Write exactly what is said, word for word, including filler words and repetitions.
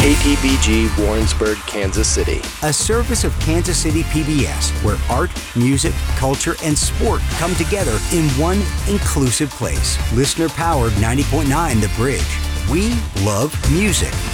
K T B G Warrensburg, Kansas City. A service of Kansas City P B S, where art, music, culture, and sport come together in one inclusive place. Listener-powered ninety point nine The Bridge. We love music.